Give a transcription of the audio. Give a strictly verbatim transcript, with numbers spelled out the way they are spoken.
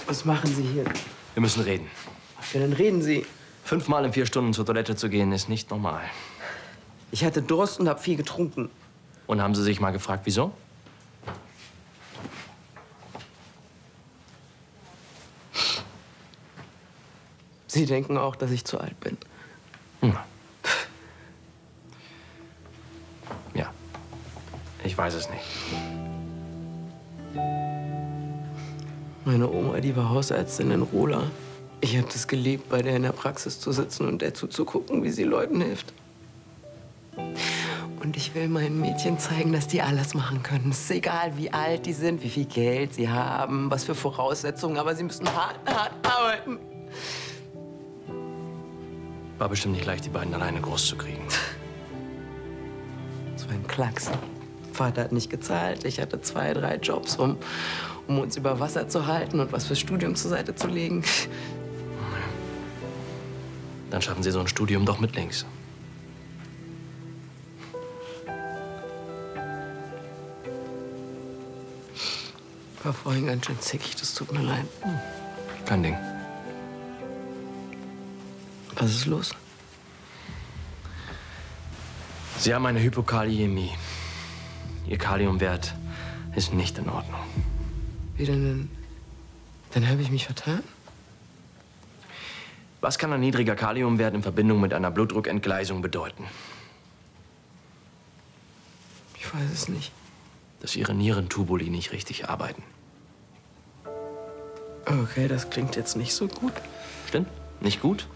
Was machen Sie hier? Wir müssen reden. Ja, dann reden Sie. Fünfmal in vier Stunden zur Toilette zu gehen, ist nicht normal. Ich hatte Durst und habe viel getrunken. Und haben Sie sich mal gefragt, wieso? Sie denken auch, dass ich zu alt bin. Hm. Ja. Ich weiß es nicht. Meine Oma, die war Hausärztin in Rola. Ich habe das geliebt, bei der in der Praxis zu sitzen und der zuzugucken, wie sie Leuten hilft. Und ich will meinen Mädchen zeigen, dass die alles machen können. Es ist egal, wie alt die sind, wie viel Geld sie haben, was für Voraussetzungen, aber sie müssen hart, hart arbeiten. War bestimmt nicht leicht, die beiden alleine großzukriegen. So ein Klacks. Vater hat nicht gezahlt. Ich hatte zwei, drei Jobs, um, um uns über Wasser zu halten und was fürs Studium zur Seite zu legen. Dann schaffen Sie so ein Studium doch mit links. War vorhin ganz schön zickig, das tut mir leid. Hm. Kein Ding. Was ist los? Sie haben eine Hypokaliämie. Ihr Kaliumwert ist nicht in Ordnung. Wie denn? Dann habe ich mich vertan? Was kann ein niedriger Kaliumwert in Verbindung mit einer Blutdruckentgleisung bedeuten? Ich weiß es nicht. Dass Ihre Nierentubuli nicht richtig arbeiten. Okay, das klingt jetzt nicht so gut. Stimmt? Nicht gut?